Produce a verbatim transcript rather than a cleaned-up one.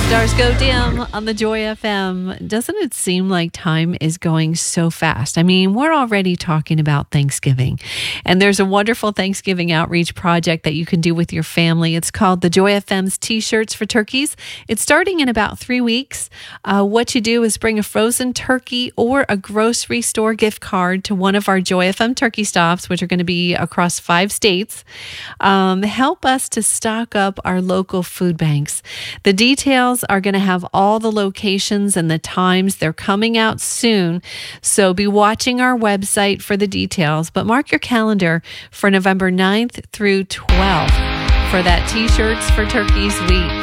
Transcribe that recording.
Stars go dim on the Joy F M. Doesn't it seem like time is going so fast? I mean, we're already talking about Thanksgiving, and there's a wonderful Thanksgiving outreach project that you can do with your family. It's called the Joy F M's T-Shirts for Turkeys. It's starting in about three weeks. Uh, what you do is bring a frozen turkey or a grocery store gift card to one of our Joy F M turkey stops, which are going to be across five states. Um, help us to stock up our local food banks. The details are going to have all the locations and the times. They're coming out soon, so be watching our website for the details. But mark your calendar for November ninth through twelfth for that T-Shirts for Turkeys week.